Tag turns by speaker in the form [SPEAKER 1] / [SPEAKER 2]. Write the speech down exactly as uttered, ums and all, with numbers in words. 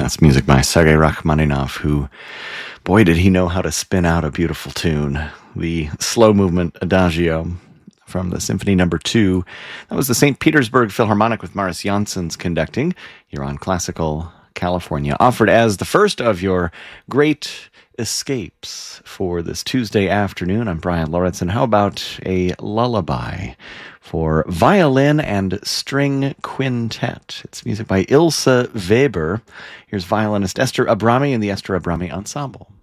[SPEAKER 1] That's music by Sergei Rachmaninoff, who, boy, did he know how to spin out a beautiful tune. The slow movement Adagio from the Symphony Number Two. That was the Saint Petersburg Philharmonic with Maris Janssen's conducting here on Classical California, offered as the first of your great escapes for this Tuesday afternoon. I'm Brian Lauritsen. How about a lullaby for violin and string quintet? It's music by Ilse Weber. Here's violinist Esther Abrami and the Esther Abrami Ensemble.